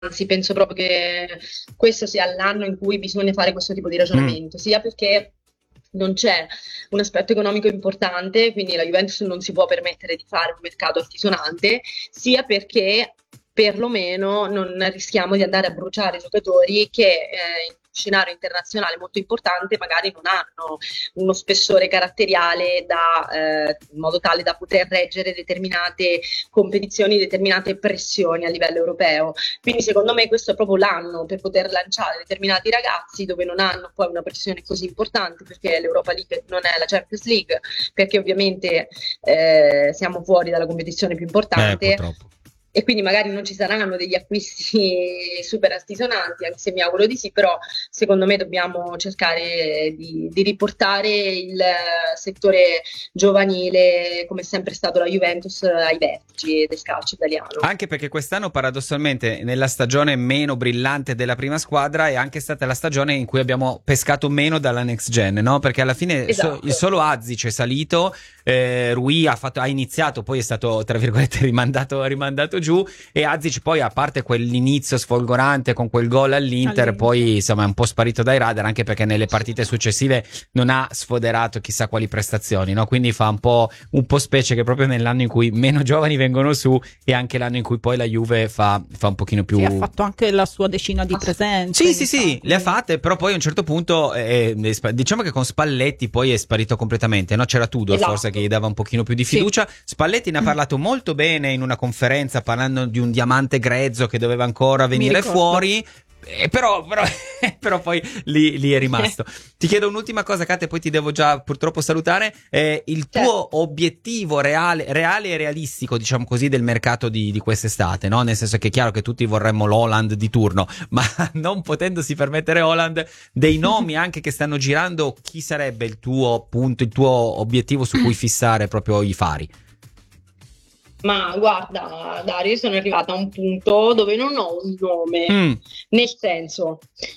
Anzi, penso proprio che questo sia l'anno in cui bisogna fare questo tipo di ragionamento, sia perché non c'è un aspetto economico importante, quindi la Juventus non si può permettere di fare un mercato altisonante, sia perché perlomeno non rischiamo di andare a bruciare giocatori che in un scenario internazionale molto importante magari non hanno uno spessore caratteriale in modo tale da poter reggere determinate competizioni, determinate pressioni a livello europeo. Quindi secondo me questo è proprio l'anno per poter lanciare determinati ragazzi dove non hanno poi una pressione così importante, perché l'Europa League non è la Champions League, perché ovviamente siamo fuori dalla competizione più importante. Purtroppo. E quindi magari non ci saranno degli acquisti super altisonanti, anche se mi auguro di sì, però secondo me dobbiamo cercare di riportare il settore giovanile, come è sempre stato la Juventus, ai vertici del calcio italiano. Anche perché quest'anno paradossalmente nella stagione meno brillante della prima squadra è anche stata la stagione in cui abbiamo pescato meno dalla next gen, no? Perché alla fine il solo Azic è salito, Rui ha iniziato, poi è stato tra virgolette rimandato giù, e Azic poi, a parte quell'inizio sfolgorante con quel gol all'Inter, poi insomma è un po' sparito dai radar, anche perché nelle partite successive non ha sfoderato chissà quali prestazioni, no? Quindi fa un po' specie che proprio nell'anno in cui meno giovani vengono su è anche l'anno in cui poi la Juve fa un pochino più... Sì, ha fatto anche la sua decina di presenze. Sì, le ha fatte, però poi a un certo punto diciamo che con Spalletti poi è sparito completamente, no? C'era Tudor forse che gli dava un pochino più di fiducia. Spalletti ne ha parlato molto bene in una conferenza, parlando di un diamante grezzo che doveva ancora venire fuori, però poi lì è rimasto. Ti chiedo un'ultima cosa, Kate, poi ti devo già purtroppo salutare. Il tuo obiettivo reale e realistico, diciamo così, del mercato di quest'estate, no? Nel senso che è chiaro che tutti vorremmo l'Haaland di turno, ma non potendosi permettere Haaland, dei nomi anche che stanno girando, chi sarebbe il tuo punto, il tuo obiettivo su cui fissare proprio i fari? Ma guarda, Dario, io sono arrivata a un punto dove non ho un nome, nel senso,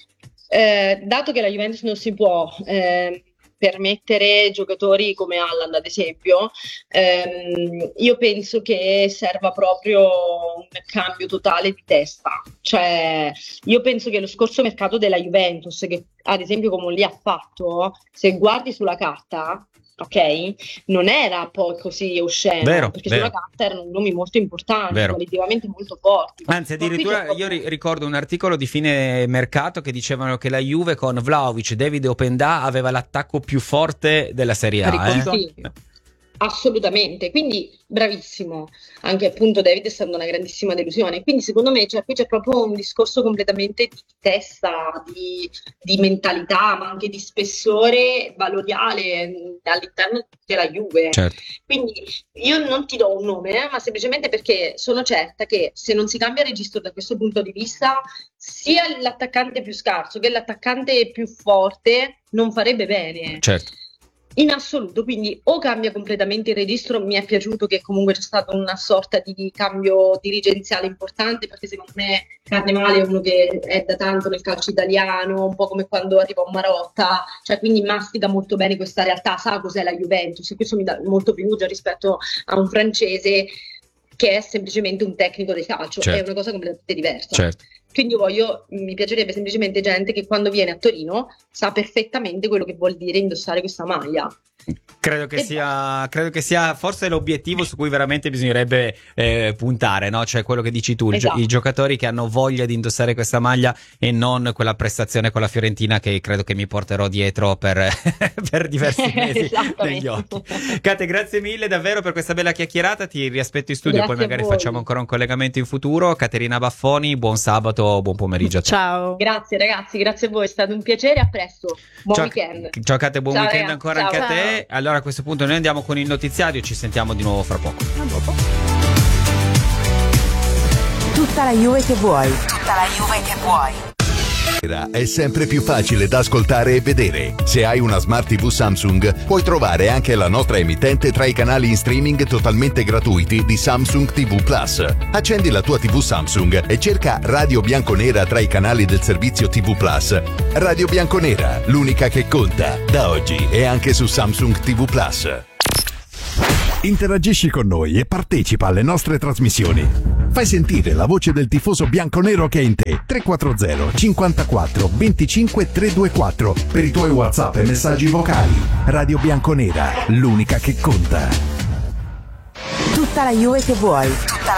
dato che la Juventus non si può permettere giocatori come Haaland, ad esempio, io penso che serva proprio un cambio totale di testa. Cioè, io penso che lo scorso mercato della Juventus, che ad esempio come lì ha fatto, se guardi sulla carta, ok, non era poi così osceno, perché sulla carta erano nomi molto importanti, qualitativamente molto forti. Anzi, addirittura io ricordo un articolo di fine mercato che dicevano che la Juve con Vlahovic, David e Openda aveva l'attacco più forte della Serie A. Sì. Assolutamente, quindi bravissimo. Anche appunto David è stata una grandissima delusione, quindi secondo me qui c'è proprio un discorso completamente di testa, di mentalità, ma anche di spessore valoriale all'interno della Juve. Certo. Quindi io non ti do un nome, ma semplicemente perché sono certa che se non si cambia registro da questo punto di vista, sia l'attaccante più scarso che l'attaccante più forte non farebbe bene. Certo. In assoluto, quindi o cambia completamente il registro. Mi è piaciuto che comunque c'è stato una sorta di cambio dirigenziale importante, perché secondo me Carnevale è uno che è da tanto nel calcio italiano, un po' come quando arriva un Marotta, cioè quindi mastica molto bene questa realtà, sa cos'è la Juventus, e questo mi dà molto fiducia rispetto a un francese che è semplicemente un tecnico del calcio. Certo. È una cosa completamente diversa. Certo. Quindi mi piacerebbe semplicemente gente che quando viene a Torino sa perfettamente quello che vuol dire indossare questa maglia. Credo che sia forse l'obiettivo su cui veramente bisognerebbe puntare, no? Cioè quello che dici tu, esatto. I giocatori che hanno voglia di indossare questa maglia e non quella prestazione con la Fiorentina che credo che mi porterò dietro per diversi mesi negli occhi. Kate, grazie mille davvero per questa bella chiacchierata, ti riaspetto in studio, grazie, poi magari facciamo ancora un collegamento in futuro. Caterina Baffoni, buon sabato, buon pomeriggio. Ciao. Grazie ragazzi, grazie a voi, è stato un piacere, a presto. Buon weekend. Ciao Kate, buon weekend ragazzi. ancora. Ciao. Anche a te. Allora a questo punto noi andiamo con il notiziario, ci sentiamo di nuovo fra poco. A dopo. Tutta la Juve che vuoi. Tutta la Juve che vuoi. È sempre più facile da ascoltare e vedere. Se hai una Smart TV Samsung, puoi trovare anche la nostra emittente tra i canali in streaming totalmente gratuiti di Samsung TV Plus. Accendi la tua TV Samsung e cerca Radio Bianconera tra i canali del servizio TV Plus. Radio Bianconera, l'unica che conta. Da oggi è anche su Samsung TV Plus. Interagisci con noi e partecipa alle nostre trasmissioni. Fai sentire la voce del tifoso bianconero che è in te. 340 54 25 324 per i tuoi WhatsApp e messaggi vocali. Radio Bianconera, l'unica che conta. Tutta la Juve che vuoi.